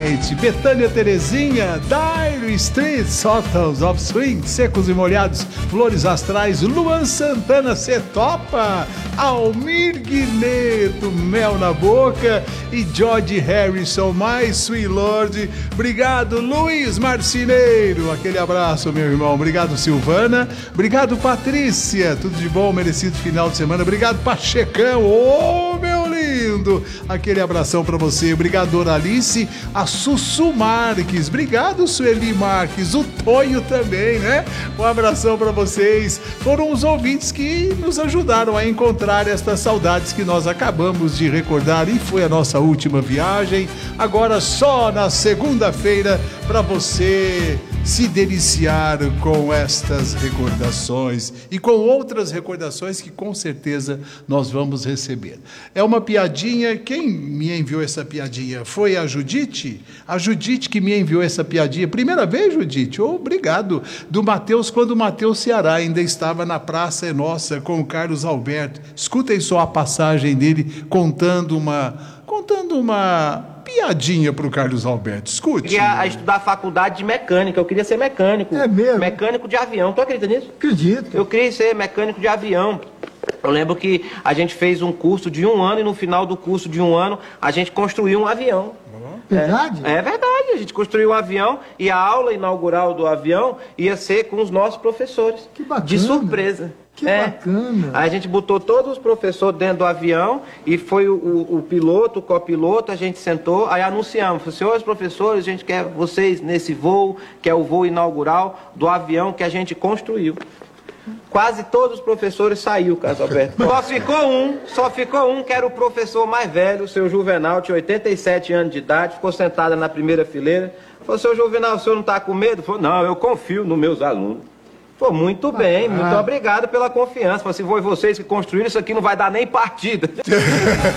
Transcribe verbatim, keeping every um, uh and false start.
Light, Betânia Terezinha, Dire Street, Sultans of Swing, Secos e Molhados, Flores Astrais, Luan Santana, Cê Topa, Almir Guineto, Mel na Boca e George Harrison, mais Sweet Lord. Obrigado, Luiz Marcineiro, aquele abraço, meu irmão. Obrigado, Silvana. Obrigado, Patrícia. Tudo de bom, merecido final de semana. Obrigado, Pachecão. Ô, oh, meu lindo. Aquele abração pra você. Obrigado, Doralice. A Sussu Marques. Obrigado, Sueli Marques. O Tonho também, né? Um abração pra vocês. Foram os ouvintes que nos ajudaram a encontrar estas saudades que nós acabamos de recordar e foi a nossa última viagem. Agora só na segunda-feira para você se deliciar com estas recordações e com outras recordações que com certeza nós vamos receber. É uma piadinha, quem me enviou essa piadinha? Foi a Judite? A Judite que me enviou essa piadinha. Primeira vez, Judite? Oh, obrigado. Do Matheus, quando o Matheus Ceará ainda estava na Praça é Nossa com o Carlos Alberto. Escutem só a passagem dele contando uma, contando uma piadinha pro Carlos Alberto. Escute. Eu queria estudar a faculdade de mecânica. Eu queria ser mecânico. É mesmo? Mecânico de avião. Tu acredita nisso? Acredito. Eu queria ser mecânico de avião. Eu lembro que a gente fez um curso de um ano e no final do curso de um ano a gente construiu um avião. Verdade? É, é verdade. A gente construiu um avião e a aula inaugural do avião ia ser com os nossos professores. Que bacana. De surpresa. Que é. bacana. Aí a gente botou todos os professores dentro do avião e foi o, o, o piloto, o copiloto, a gente sentou, aí anunciamos, falou, senhores professores, a gente quer vocês nesse voo, que é o voo inaugural do avião que a gente construiu. Quase todos os professores saíram, Carlos Alberto. Só ficou um, só ficou um que era o professor mais velho, o seu Juvenal, tinha oitenta e sete anos de idade, ficou sentado na primeira fileira. Falou, seu Juvenal, o senhor não está com medo? Falou, não, eu confio nos meus alunos. Pô, muito bem, muito obrigado pela confiança. Se foi vocês que construíram, isso aqui não vai dar nem partida.